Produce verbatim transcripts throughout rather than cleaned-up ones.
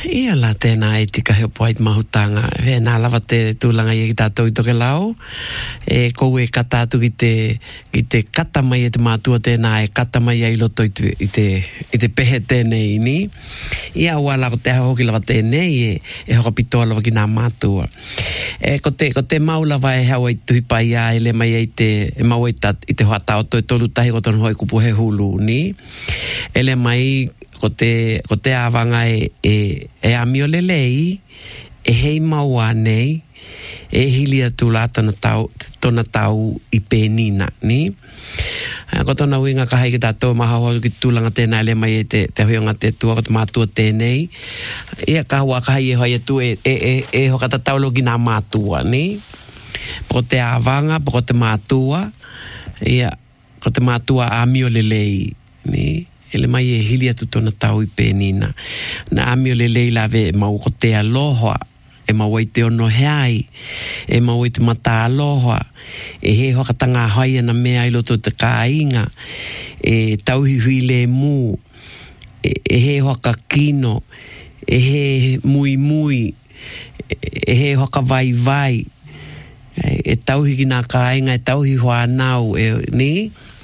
Ia la tēnā e tika heo poait mahutanga. He nā lava te tūlanga i ki tātou i toke lau. E kou e katātu ki te, ki te katamai e te mātua tēnā e katamai ai loto i te, i te, i te pehe tēnei ni. Ia wala ko te hoki lava tēnei e, e hoka pitoa lava ki nā mātua. E ko te, ko te mau lava e hawa i tuhi pai a e le mai e te, e mau i, tat, i te hoa tau to e tolu tahi ko tono hoi kupu he hulu ni. E le mai ko te, ko te awanga e, e, e amio le lei, e hei maua nei, e hilia tula tana tau, tona tau i pēnina, ni? Ko tona uinga ka haike tātou mahawa ki tūlanga tēnā le mai e te, te huionga te tua, ko te mātua tēnei. Ia ka hua ka hai e hoi e tu e, e, e, e hoka tataulo ki nā mātua, ni? Ko te awanga, ko te mātua, ia, ko te mātua amio le lei, ni? Ele mai e hili atu tona tau i pēnina. Na amio le leila ve mau ko te aloha, e mau i te ono heai, e mau i te mata aloha, e he hokatanga haia na mea i loto te kāinga, e tauhi hui le mū, e, e he hoka kino, e he mui mui, e he hoka vai vai, e, e tauhi ki nā kāinga, e tauhi hoa nau, e, ni?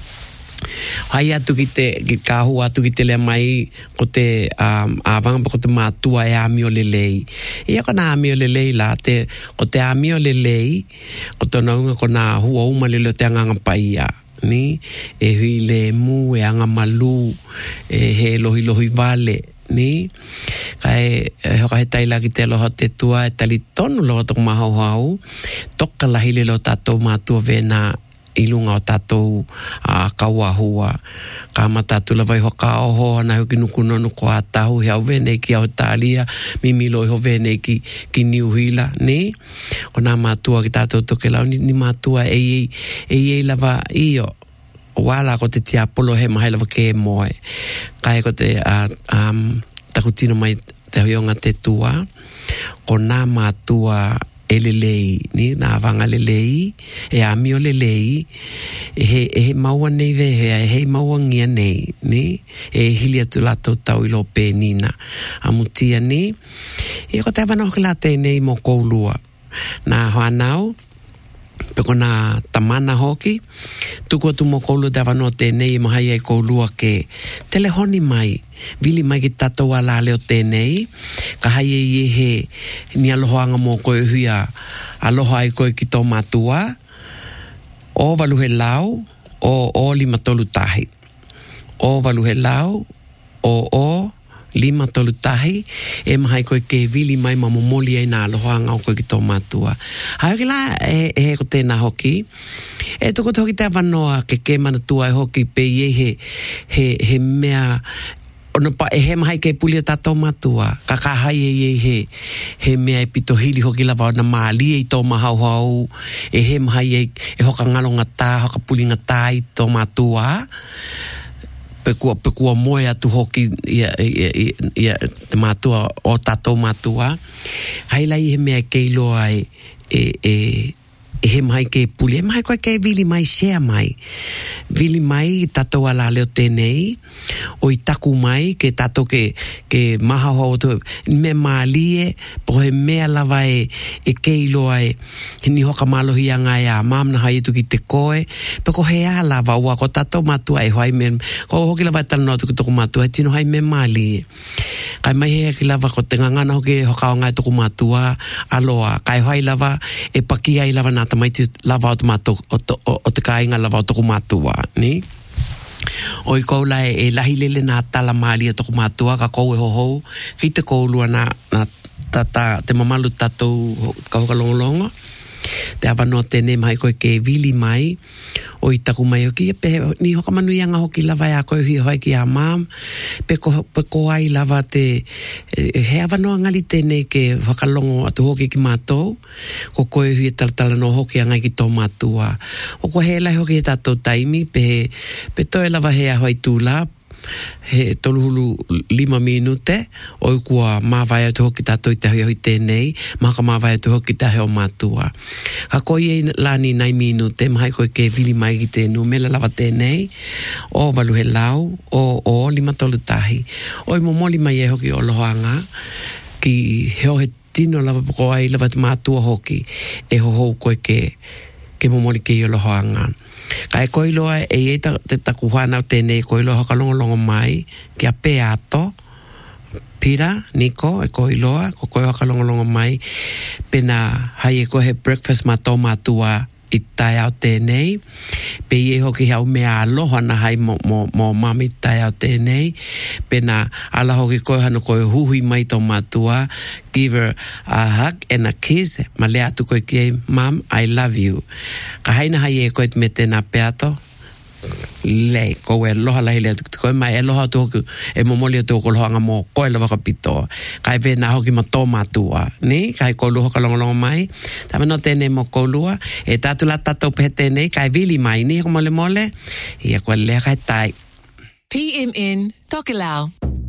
Hai atu ki te, ki kāhu atu ki te lea mai ko te um, awanga ko te mātua e amio le lei. Ia ko nā amio le lei la, te, ko te amio le lei, ko tona unga ko nā hua uma le leo te anganga paia. Ni? E hui le mu, e anga malu, e he lohi lohi vale. Ni? Kai e hoka he taila ki te aloha te tua, e tali tonu loa toko mahau hau, toka lahi le leo tātou mātua vena ilunga o tātou a uh, kauahua. Ka matatu la vai hoka oho ana hoki nuku nonu ko a tahu he au venei ki au tālia, mimilo i ho venei ki, ki niuhila, ne? O nā mātua ki tātou toke lau, ni, ni mātua e ei, e ei lava iyo. Wala ko te tia polo he mahai lava ke moe. Kai ko te uh, um, takutino mai te hionga te tua, ko nā mātua e le lei, ni, nā wanga le lei, e amio le lei, e he, e he maua nei vehe, e he maua ngia nei, ni, e hili atu lato tau ilo pēnina, a mutia ni, e ko te avana hoki la tēnei mo koulua, nā hoanau, peko nā tamana hoki, tuku atu mo koulua te avanoa tēnei, e mahai ai koulua ke telehoni mai, vili mai ki tatou ala leo tēnei, ka hai e he ni alohoanga mō koe huia, aloha ai koe ki tō mātua, o waluhe lau, o o lima tolu tahi. O waluhe lau, o o lima tolu tahi, e mahai koe ke vili mai ma momoli ai nā alohoanga o koe ki tō mātua. Hai oki la, e, e he ko tēnā hoki, e toko te hoki te avanoa ke ke mana tua e hoki pe ie he, he, he mea, ono pa e he mahai ke puli o tātou matua. Ka kahai e e he, he mea e pito hili hoki lava o na maali e i tō mahau hau, e he mahai e, e hoka ngalo ngatā, hoka puli ngatā i tō matua. Pekua, pekua moe atu hoki ia, ia, ia, ia te matua o tātou matua. Kailai he mea keiloa e, e, e, e he mai ke puli, e mai koe ke vili mai share mai. Vili mai tatou ala leo tēnei, o i taku mai ke tatou ke, ke maha hoa o me maalie, po he mea lava e, e keiloa e, he ni hoka malohi anga e a mamna hai etu ki te koe, pe ko he a lava ua, ko tatou matua e hoai me, ko hoki lava e tano atu ki toko matua, e tino hai me maalie. Kai mai he ki lava ko te ngangana hoki hoka o ngai toko matua, aloa, kai hoai lava e paki ai lava nā tamai te lava o te mato, o, o, o te kāinga lava o toko matua, ni? O i kou lai e lahi lele nā tala maali o toko matua, ka kou e hoho, ki te kou lua nā, nā tata, te mamalu tatou ka hoka longolonga, te awanoa tēnei mai koe ke vili mai, o i taku mai hoki, pe, ni hoka manu ianga hoki lava e a koe hui hoi ki a mam, pe ko, pe ko ai lava te, e, he awanoa ngali tēnei ke whakalongo atu hoki ki mātou, ko koe hui e talatala no hoki angai ki tō mātua. O ko he lai hoki e tātou taimi, pe, pe toi lava he a hoi tūlā, he toluhulu lima minute o kua mawai atu hoki tātou i te hui tēnei, maka mawai atu hoki te heo mātua. Ka koi e lani nai minute, mahai koe ke vili mai ki tēnu, mela lava tēnei, o waluhe lau, o o lima tolu tahi. O i momoli mai e hoki o lohoanga, ki heo he tino lava poko ai lava te mātua hoki e ho ho koe ke ke momoli ke i olohoanga. Ka e koiloa e e te takuhana o tēnei koiloa kalongolongo mai ki a pe ato Pira, Niko, e koiloa ko koe kalongolongo mai pena hai e koe he breakfast mato matua I tai au tēnei pe i e hoki hau mea aloha na hai mo, mo, mo mami tai au tēnei pena ala hoki koe hana koe huhui mai tō matua give her a hug and a kiss ma le atu koe ki Mom, I love you ka haina hai e koe me tēnā peato le ko e loha la hele ko mai e loha to e momoli to ko loha mo ko e lava kapito kai ve na hoki ma to matua ni kai ko loha ka longo mai ta no tene mo ko lua e tatu la tato pete nei kai vili mai ni ko mole mole e ko le kai tai P M N Tokelau